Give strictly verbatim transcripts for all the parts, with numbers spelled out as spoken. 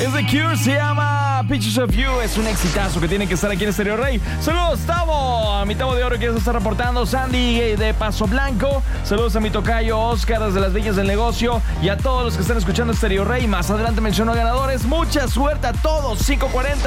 Es The Cure, se llama Pictures of You. Es un exitazo que tiene que estar aquí en Estéreo Rey. Saludos, Tavo. A mi Tavo de Oro que ya se está reportando. Sandy de Paso Blanco. Saludos a mi tocayo Oscar desde Las Villas del Negocio. Y a todos los que están escuchando Estéreo Rey. Más adelante menciono a ganadores. Mucha suerte a todos. cinco cuarenta.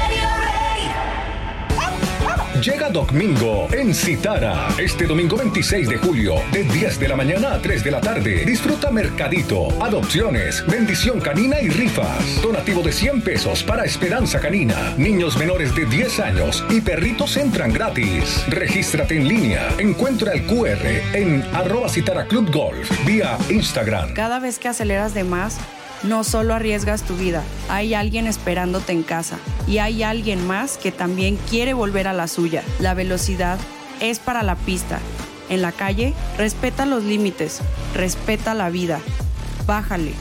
Llega Domingo en Citara. Este domingo veintiséis de julio, de diez de la mañana a tres de la tarde. Disfruta mercadito, adopciones, bendición canina y rifas. Donativo de cien pesos para Esperanza Canina. Niños menores de diez años y perritos entran gratis. Regístrate en línea. Encuentra el cu erre en arroba Citara Club Golf vía Instagram. Cada vez que aceleras de más, no solo arriesgas tu vida, hay alguien esperándote en casa y hay alguien más que también quiere volver a la suya. La velocidad es para la pista. En la calle, respeta los límites, respeta la vida. Bájale.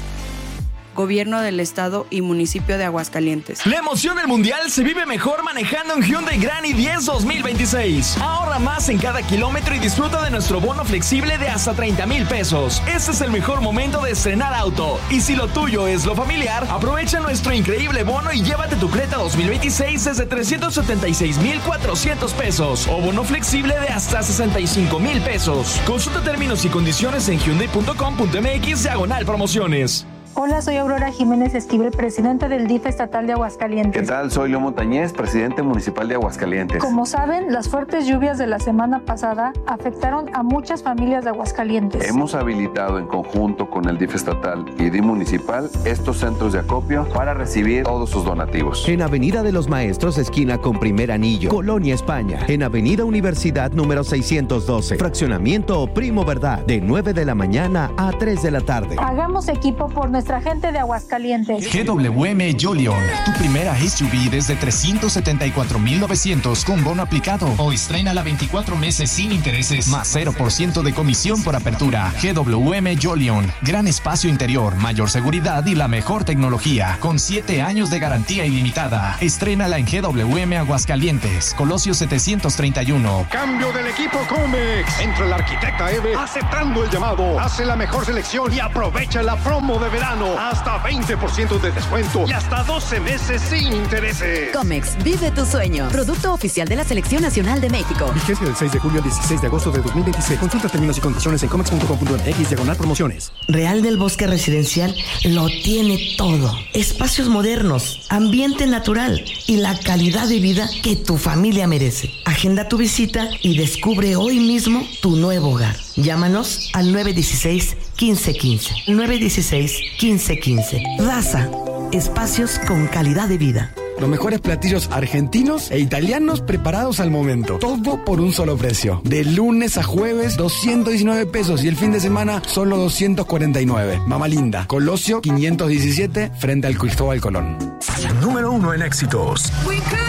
Gobierno del Estado y Municipio de Aguascalientes. La emoción del Mundial se vive mejor manejando en Hyundai Grand i diez dos mil veintiséis. Ahorra más en cada kilómetro y disfruta de nuestro bono flexible de hasta treinta mil pesos. Este es el mejor momento de estrenar auto. Y si lo tuyo es lo familiar, aprovecha nuestro increíble bono y llévate tu Creta dos mil veintiséis desde trescientos setenta y seis mil cuatrocientos pesos. O bono flexible de hasta sesenta y cinco mil pesos. Consulta términos y condiciones en hyundai punto com punto m x diagonal promociones. Hola, soy Aurora Jiménez Esquivel, presidenta del D I F estatal de Aguascalientes. ¿Qué tal? Soy Leo Montañez, presidente municipal de Aguascalientes. Como saben, las fuertes lluvias de la semana pasada afectaron a muchas familias de Aguascalientes. Hemos habilitado en conjunto con el D I F estatal y D I M municipal estos centros de acopio para recibir todos sus donativos. En Avenida de los Maestros, esquina con Primer Anillo, Colonia, España. En Avenida Universidad número seiscientos doce, fraccionamiento Primo Verdad, de nueve de la mañana a tres de la tarde. Hagamos equipo por nuestra gente de Aguascalientes. G W M Jolion, tu primera S U V desde trescientos setenta y cuatro mil novecientos con bono aplicado. O estrénala veinticuatro meses sin intereses, más cero por ciento de comisión por apertura. G W M Jolion, gran espacio interior, mayor seguridad y la mejor tecnología, con siete años de garantía ilimitada. Estrénala en G W M Aguascalientes, Colosio setecientos treinta y uno. Cambio del equipo Comex. Entra la arquitecta Eve aceptando el llamado. Hace la mejor selección y aprovecha la promo de verano. Hasta veinte por ciento de descuento y hasta doce meses sin intereses. Comex, vive tu sueño. Producto oficial de la Selección Nacional de México. Vigencia del seis de julio al dieciséis de agosto de dos mil veintiséis. Consulta términos y condiciones en comex punto com punto m x diagonal promociones. Real del Bosque Residencial lo tiene todo. Espacios modernos, ambiente natural y la calidad de vida que tu familia merece. Agenda tu visita y descubre hoy mismo tu nuevo hogar. Llámanos al nueve uno seis, uno cinco uno cinco. nueve uno seis, uno cinco uno cinco. Raza, espacios con calidad de vida. Los mejores platillos argentinos e italianos preparados al momento. Todo por un solo precio. De lunes a jueves, doscientos diecinueve pesos. Y el fin de semana, solo doscientos cuarenta y nueve. Mama Linda, Colosio quinientos diecisiete, frente al Cristóbal Colón. Número uno en éxitos.